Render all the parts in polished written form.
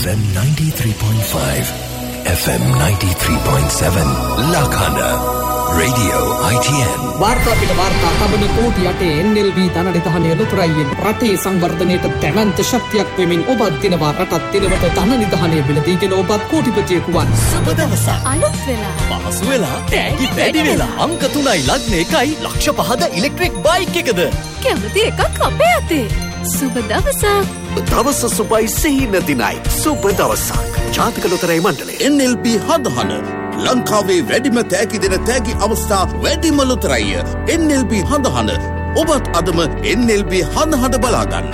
FM 93.5, FM 93.7, Lakhana, Radio ITN. वार्ता पिट वार्ता तबන කෝටි 8 NLB ධනනිධානය ලුතරයියෙන් රටේ සංවර්ධනයට දැවැන්ත ශක්තියක් වෙමින් ඔබත් දිනවා රටත් දිනවට ධනනිධානය බිලදීගෙන ඔබත් කෝටිපතියෙකු වන්. සුබ දවසක්. අලුත් වෙලා. පහසු වෙලා. තෑගි වැඩි වෙලා. අංක 3යි ලග්න 1යි ලක්ෂ 5ද ඉලෙක්ට්‍රික් බයික් එකද. කැමති එකක් අපේ අතේ. සුබ දවසක්. දවස සුබයි සිහින දිනයි. සුබ දවසක්. ජාතික ලොතරැයි මණ්ඩලය. NLB හදහන ලංකාවේ වැඩිම තෑගි දෙන තෑගි අවස්ථා වැඩිම ලොතරැය. NLB හදහන. ඔබත් අදම NLB හදහන බලාගන්න.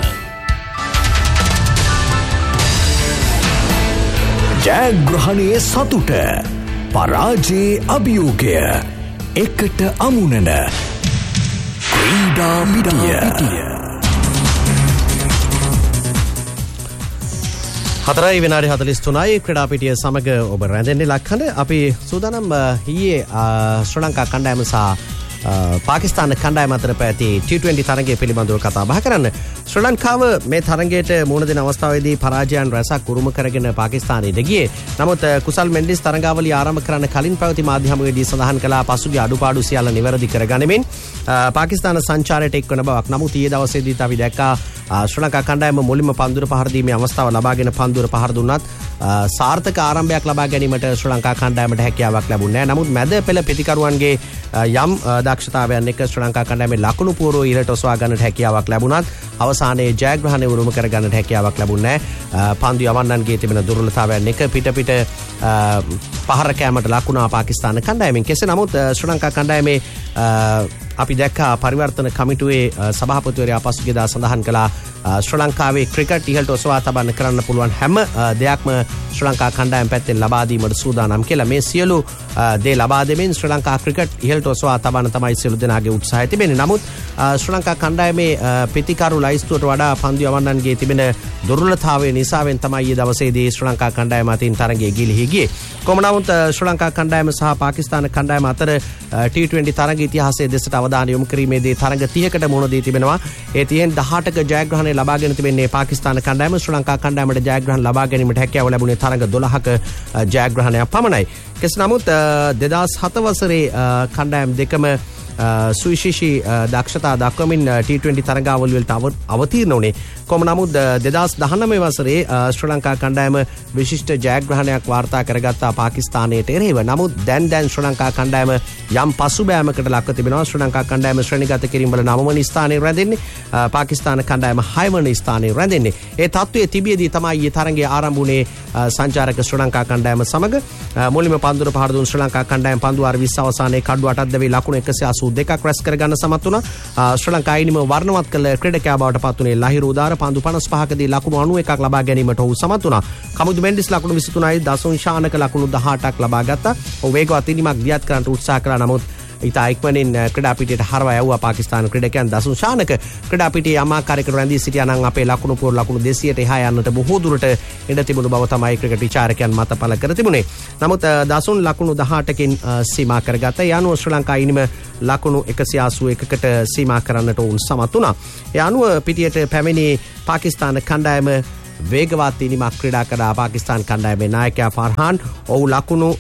ජයග්‍රහණයේ සතුට, පරාජයේ අභියෝගය, එකට අමුණන ක්‍රීඩා පිටිය. 4:43 ක්‍රීඩා පිටිය සමග ඔබ රැඳෙන්නේ ලක්හන. අපි සූදානම් ඊයේ ශ්‍රී ලංකා කණ්ඩායම සහ පාකිස්තාන කණ්ඩායම අතර පැවති T20 තරගය පිළිබඳව කතා බහ කරන්න. ශ්‍රී ලංකාව මේ තරගයට මුහුණ දෙන අවස්ථාවේදී පරාජයන් රැසක් උරුම කරගෙන පාකිස්තානයට ගියේ. නමුත් කුසල් මෙන්ඩිස් තරගාවලිය ආරම්භ කරන්න කලින් පැවති මාධ්‍ය හමුවේදී සඳහන් කළා පසුගිය අඩුපාඩු සියල්ල නිවැරදි කරගනිමින් පාකිස්තාන සංචාරයට එක්වන බවක්. නමුත් ඊයේ දවසේදීත් අපි දැක්කා ශ්‍රී ලංකා කණ්ඩායම මුලින්ම පන්දුර පහර දීමේ අවස්ථාව ලබාගෙන පන්දුර පහර දුන්නත් සාර්ථක ආරම්භයක් ලබා ගැනීමට ශ්‍රී ලංකා කණ්ඩායමට හැකියාවක් ලැබුණේ නැහැ. නමුත් මැද පෙළ පිටිකරුවන්ගේ යම් දක්ෂතාවයන් එක්ක ශ්‍රී ලංකා කණ්ඩායමේ ලකුණු පුවරුව ඉහළට ඔසවා ගන්නට හැකියාවක් ලැබුණත් අවසානයේ ජයග්‍රහණය උරුම කර ගන්නට හැකියාවක් ලැබුණේ නැහැ. පන්දු යවන්නන්ගේ තිබෙන දුර්වලතාවයන් එක්ක පිට පහර කෑමට ලකුණා පාකිස්තාන කණ්ඩායමෙන්. කෙසේ නමුත් ශ්‍රී ලංකා කණ්ඩායමේ අපි දැක්කා පරිවර්තන කමිටුවේ සභාපතිවරයා පසුගියදා සඳහන් කළා ශ්‍රී ලංකාවේ ක්‍රිකට් ඉහළට ඔසවා තබන්න කරන්න පුළුවන් හැම දෙයක්ම ශ්‍රී ලංකා කණ්ඩායම පැත්තෙන් ලබා දීමට සූදානම් කියලා. මේ සියලු දේ ලබා දෙමින් ශ්‍රී ලංකා ක්‍රිකට් ඉහළට ඔසවා තබන්න තමයි සියලු දෙනාගේ උත්සාහය තිබෙන්නේ. නමුත් ශ්‍රී ලංකා කණ්ඩායමේ පිටිකරු ලයිස්තුවට වඩා පන්දු යවන්නන්ගේ තිබෙන දුර්වලතාවය නිසාවෙන් තමයි ඊයේ දවසේදී ශ්‍රී ලංකා කණ්ඩායම අතින් තරගයේ ගිලිහි ගියේ. කොහොම නමුත් ශ්‍රී ලංකා කණ්ඩායම සහ පාකිස්තාන කණ්ඩායම අතර T20 තරග ඉතිහාසයේ දෙසට අවධානය යොමු කිරීමේදී තරග 30කට මුහුණ දී තිබෙනවා. ඒ 18ක ජයග්‍රහණය ලබාගෙන තිබෙන්නේ පාකිස්තාන කණ්ඩායම. ශ්‍රී ලංකා කණ්ඩායමට ජයග්‍රහණ ලබා ගැනීමට හැකියාව ලැබුණේ තරග 12ක ජයග්‍රහණයක් පමණයි. කෙසේ නමුත් 2007 වසරේ කණ්ඩායම් දෙකම සුවිශේෂී දක්ෂතා දක්වමින් T20 තරගාවලිය වලට අවතීර්ණ වුණේ. කොහොම නමුත් 2019 වසරේ ශ්‍රී ලංකා කණ්ඩායම විශිෂ්ට ජයග්‍රහණයක් වාර්තා කරගත්තා පාකිස්තානයට එරෙහිව. නමුත් දැන් ශ්‍රී ලංකා කණ්ඩායම යම් පසුබෑමකට ලක්ව තිබෙනවා. ශ්‍රී ලංකා කණ්ඩායම ශ්‍රේණිගත කිරීම වල 9 වන ස්ථානයේ රැඳෙන්නේ. පාකිස්තාන කණ්ඩායම 6 වන ස්ථානයේ රැඳෙන්නේ. ඒ තත්ත්වයේ තිබියදී තමයි ඊයේ තරගය ආරම්භ වුණේ සංචාරක ශ්‍රී ලංකා කණ්ඩායම සමග. මුලින්ම පන්දුර පහර දුන් ශ්‍රී ලංකා කණ්ඩායම පන්දු 20 අවසානයේ කඩු 8ක් දැවී ලකුණු 182ක් රැස් කරගන්න සමත් වුණා. ශ්‍රී ලංකා අයිනිම වර්ණවත් කළ ක්‍රීඩකයා බවට පත් වුණේ ලහිරු උදාර. පන්දු 55කදී ලකුණු 91ක් ලබා ගැනීමට ඔහු සමත් වුණා. කමුදු මෙන්ඩිස් ලකුණු 23යි දසුන් ශානක ලකුණු 18ක් ලබා ගත්තා. ඔහු වේගවත් ඉනිමක් දියත් කරන්නට උත්සාහ කළා. නමුත් ඉතා ඉක්මනින් ක්‍රීඩා පිටියට හරවා යවුවා පාකිස්තාන ක්‍රීඩකයන්. දසුන් ශානක ක්‍රීඩා පිටියේ යමාකාරයකට රැඳී සිටියා නම් අපේ ලකුණු පුවරු ලකුණු 200ට එහා යන්නට බොහෝ දුරට ඉඩ තිබුණු බව තමයි ක්‍රිකට් විචාරකයන් මත පළ කර තිබුණේ. නමුත් දසුන් ලකුණු 18කින් සීමා කරගත්තා. ඒ අනුව ශ්‍රී ලංකා ඉනිම ලකුණු 181කට සීමා කරන්නට උන් සමත් වුණා. ඒ අනුව පිටියට පැමිණි පාකිස්තාන කණ්ඩායම වේගවත් ඉනිමක් ක්‍රීඩා කළා. පාකිස්තාන කණ්ඩායමේ නායකයා ෆර්හාන් ඔහු ලකුණු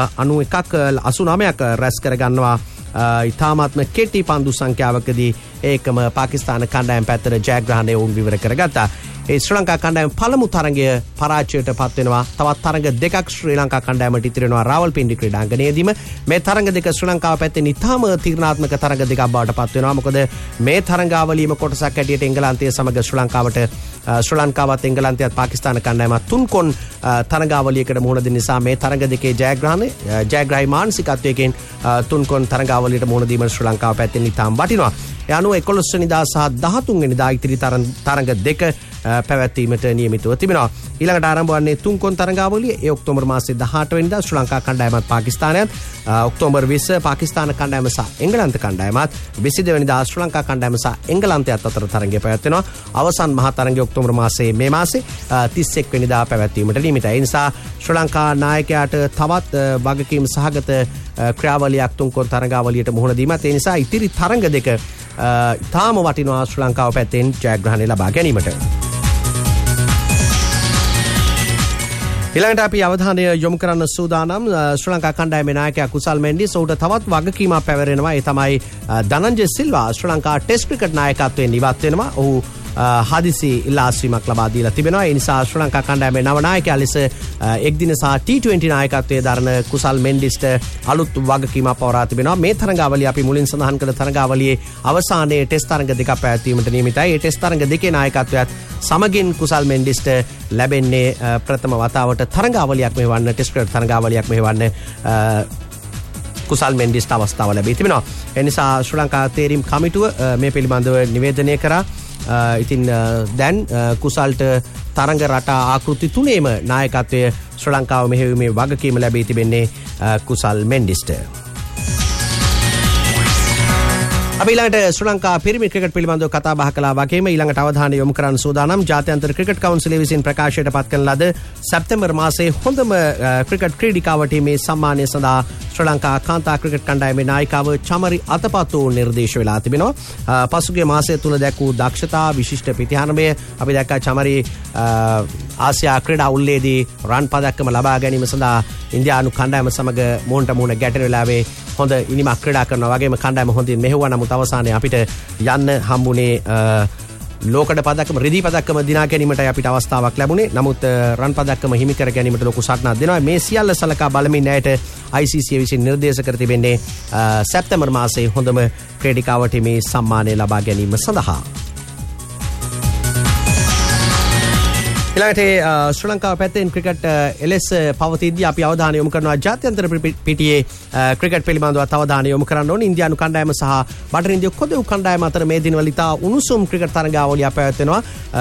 89ක් රැස් කරගන්නවා. ඉතාමත්ම කෙටි පන්දු සංඛ්‍යාවකදී ඒකම පාකිස්තාන කණ්ඩායම පැත්තට ජයග්‍රහණය වුන් විවර කරගත්තා. ඒ ශ්‍රී ලංකා කණ්ඩායම පළමු තරගය පරාජයට පත් වෙනවා. තවත් තරග දෙකක් ශ්‍රී ලංකා කණ්ඩායමට ඉතිරි වෙනවා රාවල්පින්ඩි ක්‍රීඩාංගණයේදීම. මේ තරග දෙක ශ්‍රී ලංකාව පැත්තෙන් ඉතාම තීරණාත්මක තරග දෙකක් බවට පත් වෙනවා. මොකද මේ තරගාවලියේම කොටසක් හැටියට එංගලන්තය සමග ශ්‍රී ලංකාවත් එංගලන්තයත් පාකිස්තාන කණ්ඩායමත් තුන්කොන් තරගාවලියකට මුහුණ දෙන නිසා මේ තරග දෙකේ ජයග්‍රහී මානසිකත්වයකින් තුන්කොන් තරගාවලියට මුහුණ දීම ශ්‍රී ලංකාව පැත්තෙන් ඉතාම වටිනවා. ඒ අනුව 11 වෙනිදා සහ 13 වෙනිදා ඉතිරි තරග දෙක පැවැත්වීමට නියමිතව තිබෙනවා. ඊළඟට ආරම්භ වන්නේ තුන්කොන් තරගාවලිය. ඒ ඔක්තෝබර් මාසයේ 18 වෙනිදා ශ්‍රී ලංකා කණ්ඩායමත් පාකිස්තානයත්, ඔක්තෝබර් 20 පාකිස්තාන කණ්ඩායම සහ එංගලන්ත කණ්ඩායමත්, 22 වෙනිදා ශ්‍රී ලංකා කණ්ඩායම සහ එංගලන්තයත් අතර තරගය පැවැත්වෙනවා. අවසන් මහා තරගය ඔක්තෝබර් මාසයේ මේ මාසේ 31 වෙනිදා පැවැත්වීමට නියමිතයි. ඒ නිසා ශ්‍රී ලංකා නායකයාට තවත් වගකීම් සහගත ක්‍රියාවලියක් තුන්කොන් තරගාවලියට මුහුණ දීමත්. ඒ නිසා ඉතිරි තරග දෙක තාම වටිනවා ශ්‍රී ලංකාව පැත්තෙන් ජයග්‍රහණය ලබා ගැනීමට. ඊළඟට අපි අවධානය යොමු කරන්න සූදානම් ශ්‍රී ලංකා කණ්ඩායමේ නායකයා කුසල් මෙන්ඩිස් ඔහුට තවත් වගකීමක් පැවරෙනවා. ඒ තමයි ධනංජය සිල්වා ශ්‍රී ලංකා ටෙස්ට් ක්‍රිකට් නායකත්වයෙන් ඉවත් වෙනවා. ඔහු හදිසි ඉල්ලාස්වීමක් ලබා දීලා තිබෙනවා. ඒ නිසා ශ්‍රී ලංකා කණ්ඩායමේ නව නායකයා ලෙස එක්දින සහ T20 නායකත්වයේ දරන කුසල් මෙන්ඩිස්ට අලුත් වගකීමක් පවරා තිබෙනවා. මේ තරඟාවලිය අපි මුලින් සඳහන් කළ තරඟාවලියේ අවසානයේ ටෙස්ට් තරඟ දෙකක් පැවැත්වීමට නියමිතයි. ඒ ටෙස්ට් තරඟ දෙකේ නායකත්වයත් සමගින් කුසල් මෙන්ඩිස්ට ලැබෙන්නේ ප්‍රථම වතාවට තරඟාවලියක් මෙහෙවන්න ටෙස්ට් ක්‍රිකට් තරඟාවලියක් මෙහෙවන්න කුසල් මෙන්ඩිස්ට අවස්ථාව ලැබී තිබෙනවා. ඒ නිසා ශ්‍රී ලංකා තේරීම් කමිටුව මේ පිළිබඳව නිවේදනය කරා. ඉතින් දැන් කුසල්ට තරඟ රටා ආකෘති තුනේම නායකත්වය ශ්‍රී ලංකාව මෙහෙයීමේ වගකීම ලැබී තිබෙන්නේ කුසල් මෙන්ඩිස්ට. අපි ඊළඟට ශ්‍රී ලංකා පිරිමි ක්‍රිකට් පිළිබඳව කතා බහ කළා වගේම ඊළඟට අවධානය යොමු කරන්න සූදානම් ජාත්‍යන්තර ක්‍රිකට් කවුන්සිලය විසින් ප්‍රකාශයට පත් කරන ලද සැප්තැම්බර් මාසයේ හොඳම ක්‍රිකට් ක්‍රීඩිකාවට මේ සම්මානය සඳහා ශ්‍රී ලංකා කාන්තා ක්‍රිකට් කණ්ඩායමේ නායිකාව චමරි අතපතු නිර්දේශ වෙලා තිබෙනවා. පසුගිය මාසය තුල දැක් වූ දක්ෂතා විශිෂ්ට ප්‍රතිහාරමය අපි දැක්කා චමරි ආසියා ක්‍රීඩා උළෙලේදී රන් පදක්කම ලබා ගැනීම සඳහා ඉන්දියානු කණ්ඩායම සමග මුහුණට මුහුණ ගැටෙන වෙලාවේ හොඳ ඉනිමක් ක්‍රීඩා කරනවා වගේම කණ්ඩායම හොඳින් මෙහෙවුවා. නමුත් අවසානයේ අපිට යන්න හම්බුනේ ලෝකඩ පදක්කම රිදී පදක්කම දිනා ගැනීමටයි අපිට අවස්ථාවක් ලැබුණේ. නමුත් රන් පදක්කම හිමි කර ගැනීමට ලොකු සටනක් දෙනවා. මේ සියල්ල සලකා බලමින් ඇයට ICC විසින් නිර්දේශ කර තිබෙන්නේ සැප්තැම්බර් මාසයේ හොඳම ක්‍රීඩිකාවට මේ සම්මානය ලබා ගැනීම සඳහා. ඊළඟට ශ්‍රී ලංකාව පැත්තෙන් ක්‍රිකට් එලෙස පවතිද්දී අපි අවධානය යොමු කරනවා ජාත්‍යන්තර පිටියේ ක්‍රිකට් පිළිබඳව අවධානය යොමු කරන්න ඕනේ. ඉන්දියානු කණ්ඩායම සහ බටහිර ඉන්දිය කොදෙව් කණ්ඩායම අතර මේ දිනවල ඉතා උණුසුම් ක්‍රිකට් තරඟාවලියක් පැවැත්වෙනවා.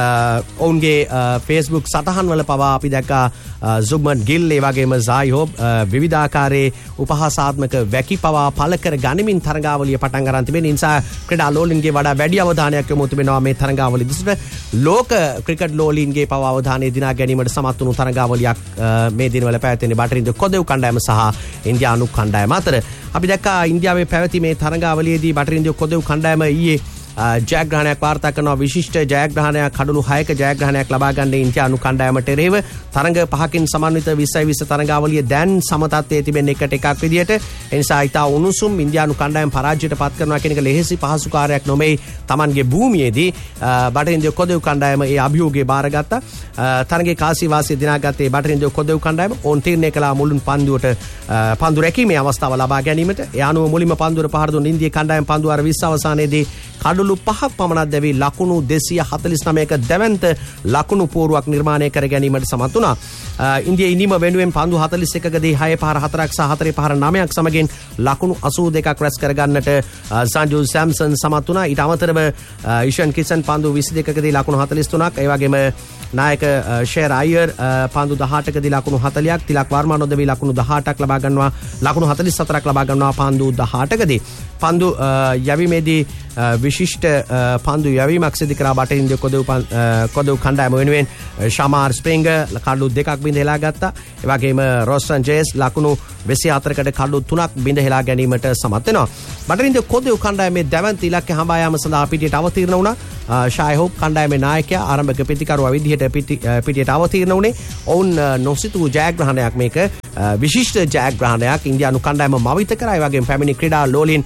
ඔවුන්ගේ Facebook සටහන් වල පවා අපි දැක්කා සුබ්මන් ගිල් ඒ වගේම සායිහෝබ් විවිධාකාරයේ උපහාසාත්මක වැකි පවා පළ කර ගනිමින් තරඟාවලිය පටන් ගන්න තිබෙන නිසා ක්‍රීඩා ලෝලීන්ගේ වඩා වැඩි අවධානයක් යොමු තිබෙනවා මේ තරඟාවලිය දිසට. ලෝක ක්‍රිකට් ලෝලීන්ගේ පවා අවධානය දිනා ගැනීමට සමත් වුණු තරඟාවලියක් මේ දිනවල පැවැත්වෙන්නේ බටහිර ඉන්දිය කොදෙව් කණ්ඩායම සහ ඉන්දියානු කණ්ඩායම අතර. අපි දැක්කා ඉන්දියාවේ පැවති මේ තරඟාවලියේදී බටහිර ඉන්දිය කොදෙව් කණ්ඩායම ඊයේ ජයග්‍රහණයක් වාර්තා කරනවා. විශිෂ්ට ජයග්‍රහණයක් කඩලු 6ක ජයග්‍රහණයක් ලබා ගන්න ඉන්දියානු කණ්ඩායමට එරෙහිව තරඟ 5කින් සමන්විත 20-20 තරඟාවලිය දැන් සමතත්වයේ තිබෙන එකට එකක් විදියට. ඒ නිසා ඉතා උණුසුම් ඉන්දියානු කණ්ඩායම පරාජයට පත් කරනවා කියන එක ලෙහෙසි පහසු කාර්යයක් නොමේ. Tamanගේ භූමියේදී බටහිර ඉන්දිය කොදෙව් කණ්ඩායම ඒ අභියෝගය බාරගත්තා. තරඟේ කාසි වාසිය දිනාගත්තේ බටහිර ඉන්දිය කොදෙව් කණ්ඩායම. ඕන් තීරණය කළා මුළුන් පන්දුවට පන්දු රැකීමේ අවස්ථාව ලබා ගැනීමට. ඒ අනුව මුලින්ම පන්දුවට පහර දුන් ඉන්දිය කණ්ඩායම පන්දු අර 20 අවසානයේදී කඩලු 5ක් පමණක් දැවි ලකුණු 249ක දැවැන්ත ලකුණු පෝරුවක් නිර්මාණය කර ගැනීමට සමත් වුණා. ඉන්දියා ඉනිම වෙනුවෙන් පන්දු 41කදී 6 පහර 4ක් සහ 4 පහර 9ක් සමගින් ලකුණු 82ක් රැස් කර ගන්නට සංජු සැම්සන් සමත් වුණා. ඊට අමතරව ඉෂන් කිසන් පන්දු 22කදී ලකුණු 43ක්, ඒ වගේම නායක ෂෙර් අයර් පන්දු 18කදී ලකුණු 40ක්, තිලක් වර්මා නොදවි ලකුණු 18ක් ලබා ගන්නවා, ලකුණු 44ක් ලබා ගන්නවා පන්දු 18කදී. පන්දු යැවීමේදී විශිෂ්ට පන්දු යැවීමක් සිදු කරා බටහිර ඉන්දිය කොදෙව් කණ්ඩායම වෙනුවෙන් ශමාර් ස්ප්‍රිංගර් කඩලු 2ක් බිඳ හෙලා ගත්තා. ඒ වගේම රොස්ටන් ජේස් ලකුණු 24කට කඩලු 3ක් බිඳ හෙලා ගැනීමට සමත් වෙනවා. බටහිර ඉන්දිය කොදෙව් කණ්ඩායමේ දැවැන්ත ඉලක්ක හඹා යාම සඳහා පිටියට අවතීර්ණ වුණා. ෂායිහෝබ් කණ්ඩායමේ නායකයා ආරම්භක ප්‍රතිකරුවා විදිහට පිටියට අවතීර්ණ වුණේ. ඔවුන් නොසිතූ ජයග්‍රහණයක් මේක. විශිෂ්ට ජයග්‍රහණයක් ඉන්දියානු කණ්ඩායම මවිත කරා. ඒ වගේම පැමිණි ක්‍රීඩා ලෝලීන්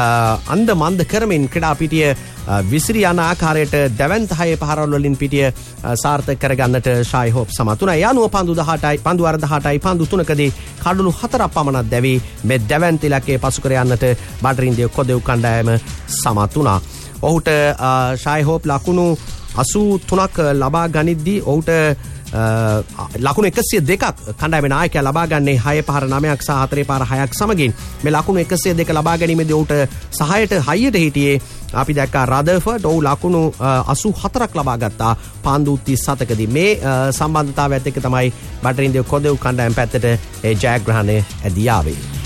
අන්ද මන්ද කරමින් ක්‍රීඩා පිටිය විසිරි යන ආකාරයට දැවැන්ත 6 පහරවල් වලින් පිටිය සාර්ථක කරගන්නට ෂායිහෝබ් සමත් වුණා. ඒ අනුව පන්දු 18යි පන්දු 18යි පන්දු 3කදී කඩලු 4ක් පමණක් දැවි මේ දැවැන්ත ඉලක්කයේ පසු කර යන්නට බටහිර ඉන්දිය කොදෙව් කණ්ඩායම සමත් වුණා. ඔහුට ෂායිහෝබ් ලකුණු 83ක් ලබා ගනිද්දී ඔහුට ලකුණු 102ක් කණ්ඩායමේ නායකයා ලබා ගන්නේ 6 පහර 9ක් සහ 4 පහර 6ක් සමගින්. මේ ලකුණු 102 ලබා ගැනීමේදී ඔහුට සහයට හයියට හිටියේ අපි දැක්කා රදර්ෆර්ඩ්. ඔහු ලකුණු 84ක් ලබා ගත්තා පන්දු 37කදී. මේ සම්බන්ධතාවයත් එක්ක තමයි බටහිර ඉන්දිය කොදෙව් කණ්ඩායම පැත්තට ඒ ජයග්‍රහණය ඇදී ආවේ.